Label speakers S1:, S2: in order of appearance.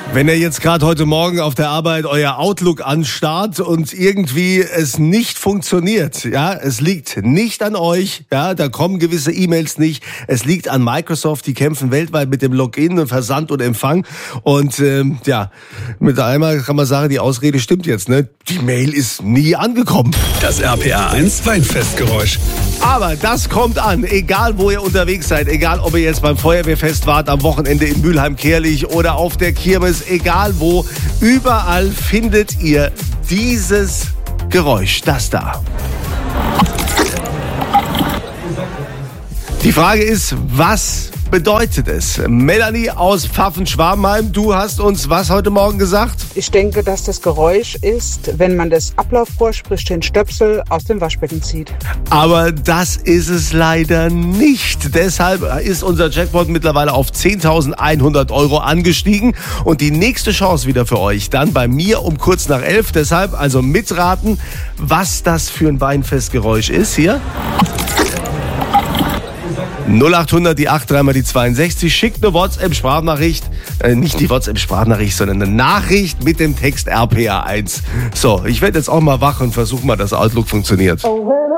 S1: Wenn ihr jetzt gerade heute Morgen auf der Arbeit euer Outlook anstarrt und irgendwie es nicht funktioniert, ja, es liegt nicht an euch, ja, da kommen gewisse E-Mails nicht, es liegt an Microsoft, die kämpfen weltweit mit dem Login und Versand und Empfang und ja, mit einmal kann man sagen, die Ausrede stimmt jetzt, ne? Die Mail ist nie angekommen.
S2: Das RPR1 Weinfestgeräusch.
S1: Aber das kommt an, egal wo ihr unterwegs seid, egal ob ihr jetzt beim Feuerwehrfest wart, am Wochenende in Mülheim-Kärlich oder auf der Kirmes, egal wo, überall findet ihr dieses Geräusch, das da. Die Frage ist, was bedeutet es? Melanie aus Pfaffen-Schwabenheim, du hast uns was heute Morgen gesagt?
S3: Ich denke, dass das Geräusch ist, wenn man das Ablaufrohr, sprich den Stöpsel, aus dem Waschbecken zieht.
S1: Aber das ist es leider nicht. Deshalb ist unser Jackpot mittlerweile auf 10.100 € angestiegen. Und die nächste Chance wieder für euch dann bei mir um kurz nach 11. Deshalb also mitraten, was das für ein Weinfestgeräusch ist hier. 0800 die 8 dreimal die 62, schickt eine WhatsApp-Sprachnachricht, nicht die WhatsApp-Sprachnachricht, sondern eine Nachricht mit dem Text RPR1. So, ich werde jetzt auch mal wach und versuche mal, dass Outlook funktioniert.